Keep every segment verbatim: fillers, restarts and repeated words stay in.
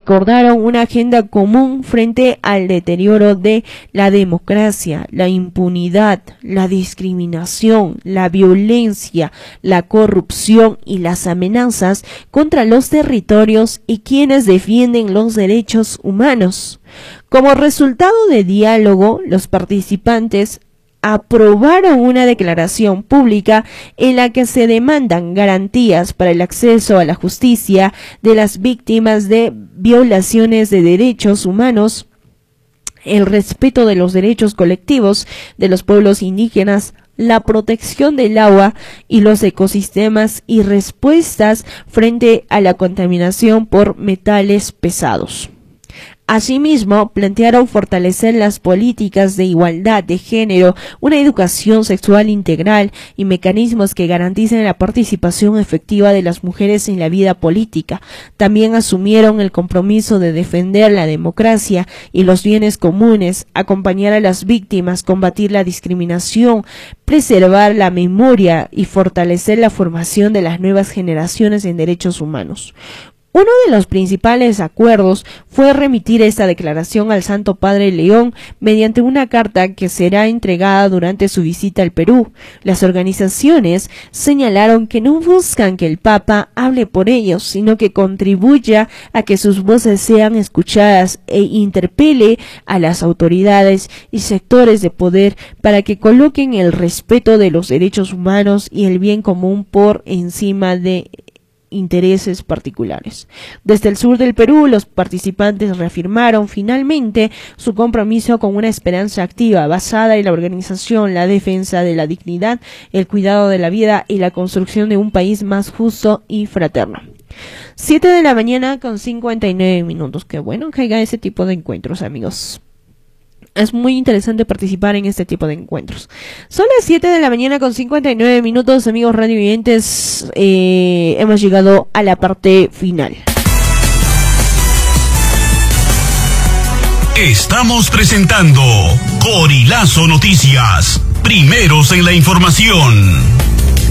acordaron una agenda común frente al deterioro de la democracia, la impunidad, la discriminación, la violencia, la corrupción y las amenazas contra los territorios y quienes defienden los derechos humanos. Como resultado de diálogo, los participantes aprobaron una declaración pública en la que se demandan garantías para el acceso a la justicia de las víctimas de violaciones de derechos humanos, el respeto de los derechos colectivos de los pueblos indígenas, la protección del agua y los ecosistemas y respuestas frente a la contaminación por metales pesados. Asimismo, plantearon fortalecer las políticas de igualdad de género, una educación sexual integral y mecanismos que garanticen la participación efectiva de las mujeres en la vida política. También asumieron el compromiso de defender la democracia y los bienes comunes, acompañar a las víctimas, combatir la discriminación, preservar la memoria y fortalecer la formación de las nuevas generaciones en derechos humanos. Uno de los principales acuerdos fue remitir esta declaración al Santo Padre León mediante una carta que será entregada durante su visita al Perú. Las organizaciones señalaron que no buscan que el Papa hable por ellos, sino que contribuya a que sus voces sean escuchadas e interpele a las autoridades y sectores de poder para que coloquen el respeto de los derechos humanos y el bien común por encima de intereses particulares. Desde el sur del Perú, los participantes reafirmaron finalmente su compromiso con una esperanza activa basada en la organización, la defensa de la dignidad, el cuidado de la vida y la construcción de un país más justo y fraterno. Siete de la mañana con cincuenta y nueve minutos. Qué bueno que haya ese tipo de encuentros, amigos. Es muy interesante participar en este tipo de encuentros. Son las siete de la mañana con cincuenta y nueve minutos, amigos radiovidentes. Eh, hemos llegado a la parte final. Estamos presentando Corilazo Noticias, primeros en la información.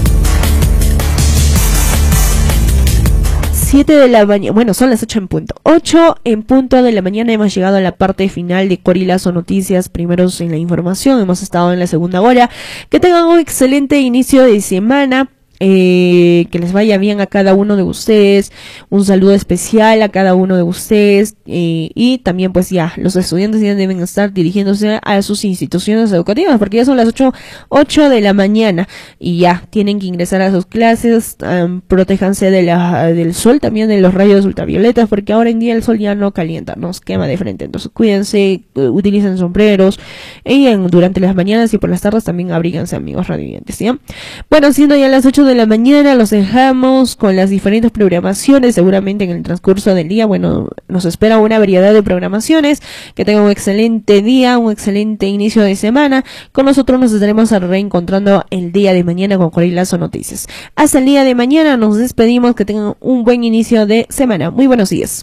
siete de la mañana, bueno, son las ocho en punto. ocho en punto de la mañana hemos llegado a la parte final de Corilazo Noticias, primeros en la información. Hemos estado en la segunda hora. Que tengan un excelente inicio de semana. Eh, que les vaya bien a cada uno de ustedes, un saludo especial a cada uno de ustedes, eh, y también pues ya los estudiantes ya deben estar dirigiéndose a sus instituciones educativas porque ya son las ocho de la mañana y ya tienen que ingresar a sus clases. Um, protéjanse de la, del sol, también de los rayos ultravioletas, porque ahora en día el sol ya no calienta, nos quema de frente, entonces cuídense, uh, utilicen sombreros y en, durante las mañanas y por las tardes también abríganse, amigos radiovidentes, ¿sí? Bueno, siendo ya las ocho de la mañana, los dejamos con las diferentes programaciones. Seguramente en el transcurso del día, bueno, nos espera una variedad de programaciones. Que tengan un excelente día, un excelente inicio de semana. Con nosotros nos estaremos reencontrando el día de mañana con Corilazo Noticias. Hasta el día de mañana nos despedimos. Que tengan un buen inicio de semana. Muy buenos días.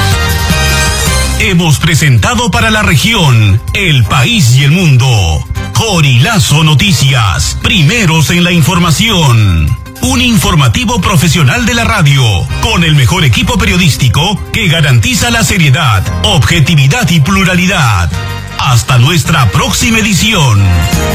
Hemos presentado para la región, el país y el mundo, Corilazo Noticias, primeros en la información. Un informativo profesional de la radio, con el mejor equipo periodístico que garantiza la seriedad, objetividad y pluralidad. Hasta nuestra próxima edición.